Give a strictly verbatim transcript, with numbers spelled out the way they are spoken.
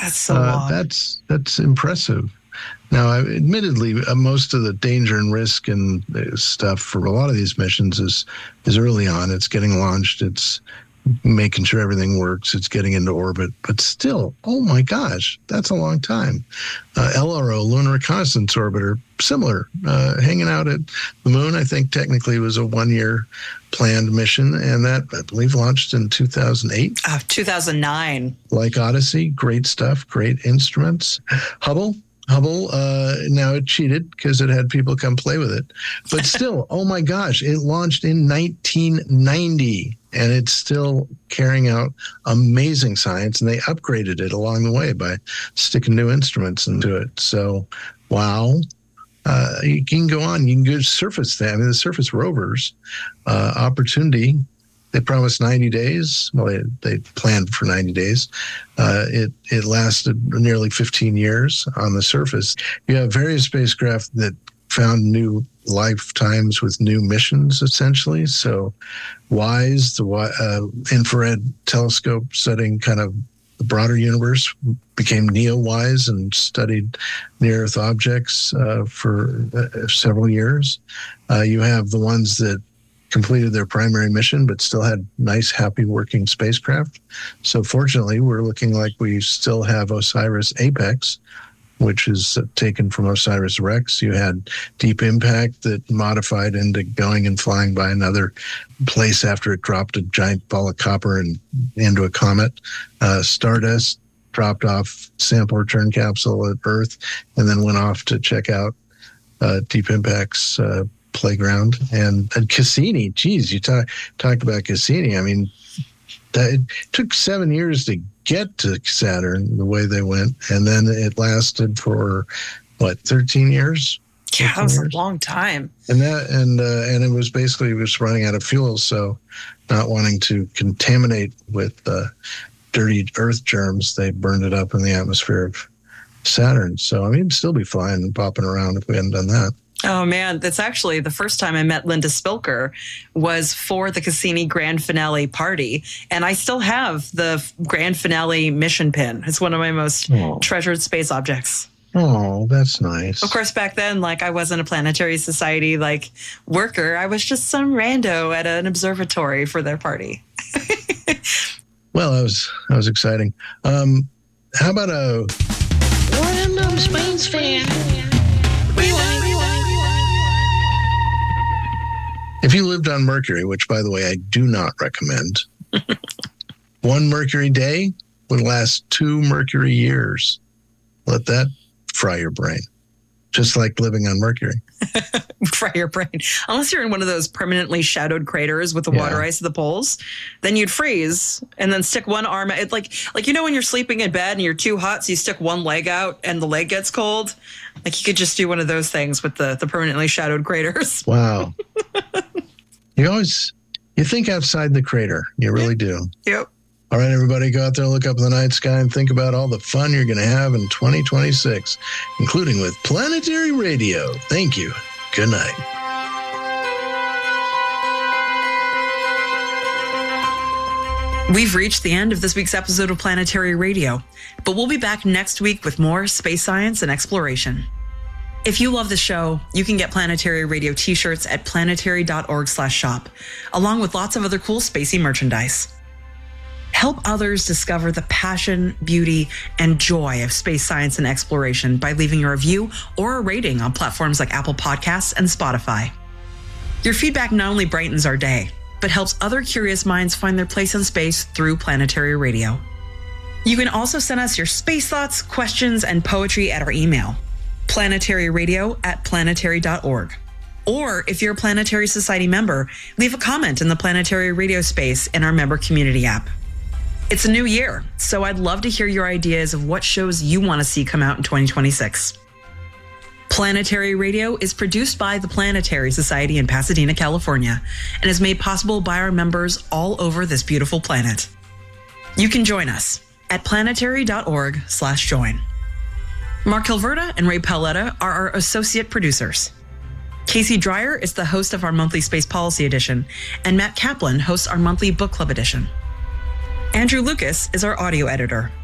That's so uh, long. That's, that's impressive. Now, admittedly, uh, most of the danger and risk and stuff for a lot of these missions is, is early on. It's getting launched. It's making sure everything works. It's getting into orbit. But still, oh my gosh, that's a long time. Uh, L R O, Lunar Reconnaissance Orbiter, similar. Uh, hanging out at the moon, I think technically was a one-year planned mission. And that, I believe, launched in two thousand eight. Uh, two thousand nine. Like Odyssey, great stuff, great instruments. Hubble. Hubble, uh, now it cheated because it had people come play with it. But still, oh my gosh, it launched in nineteen ninety and it's still carrying out amazing science. And they upgraded it along the way by sticking new instruments into it. So, wow. Uh, you can go on, you can go surface that. I mean, the surface rovers, uh, Opportunity, they promised ninety days. Well, they, they planned for ninety days. Uh, it it lasted nearly fifteen years on the surface. You have various spacecraft that found new lifetimes with new missions, essentially. So WISE, the uh, infrared telescope studying kind of the broader universe, became NEOWISE and studied near-Earth objects uh, for uh, several years. Uh, you have the ones that completed their primary mission, but still had nice, happy working spacecraft. So fortunately, we're looking like we still have OSIRIS APEX, which is taken from OSIRIS-REx. You had Deep Impact that modified into going and flying by another place after it dropped a giant ball of copper and into a comet. Uh, Stardust dropped off sample return capsule at Earth and then went off to check out uh, Deep Impact's uh, playground. And, and Cassini, geez, you talk, talked about Cassini. I mean, that, it took seven years to get to Saturn the way they went, and then it lasted for what, thirteen years? Yeah, that was years? a long time. And that and uh, and it was basically it was running out of fuel, so not wanting to contaminate with uh, dirty Earth germs, they burned it up in the atmosphere of Saturn. So I mean, it'd still be flying and popping around if we hadn't done that. Oh, man, that's actually the first time I met Linda Spilker was for the Cassini grand finale party. And I still have the grand finale mission pin. It's one of my most oh. treasured space objects. Oh, that's nice. Of course, back then, like, I wasn't a Planetary Society, like, worker. I was just some rando at an observatory for their party. Well, that was, that was exciting. Um, how about a random space fan? If you lived on Mercury, which, by the way, I do not recommend, one Mercury day would last two Mercury years. Let that fry your brain, just like living on Mercury. Fry your brain. Unless you're in one of those permanently shadowed craters with the Yeah. water ice at the poles, then you'd freeze and then stick one arm. It like, like, you know, when you're sleeping in bed and you're too hot, so you stick one leg out and the leg gets cold. Like, you could just do one of those things with the, the permanently shadowed craters. Wow. You always, you think outside the crater. You really do. Yep. All right, everybody, go out there, look up in the night sky, and think about all the fun you're going to have in twenty twenty-six, including with Planetary Radio. Thank you. Good night. We've reached the end of this week's episode of Planetary Radio, but we'll be back next week with more space science and exploration. If you love the show, you can get Planetary Radio t-shirts at planetary.org slash shop, along with lots of other cool spacey merchandise. Help others discover the passion, beauty, and joy of space science and exploration by leaving a review or a rating on platforms like Apple Podcasts and Spotify. Your feedback not only brightens our day, but helps other curious minds find their place in space through Planetary Radio. You can also send us your space thoughts, questions, and poetry at our email, planetaryradio at planetary dot org. Or if you're a Planetary Society member, leave a comment in the Planetary Radio space in our member community app. It's a new year, so I'd love to hear your ideas of what shows you want to see come out in twenty twenty-six. Planetary Radio is produced by the Planetary Society in Pasadena, California, and is made possible by our members all over this beautiful planet. You can join us at planetary.org slash join. Mark Hilverda and Ray Paoletta are our associate producers. Casey Dreyer is the host of our monthly Space Policy Edition, and Matt Kaplan hosts our monthly Book Club Edition. Andrew Lucas is our audio editor.